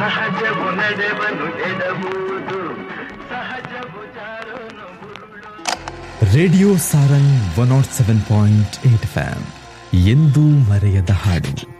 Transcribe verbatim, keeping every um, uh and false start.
ಸಹಜವು ನಡೆವನು ಎಡಬಹುದು ಸಹಜವು ಜಾರೋನು radio Sarang one not seven point eight F M ಎಂದೂ ಮರೆಯದ ಹಾಡು.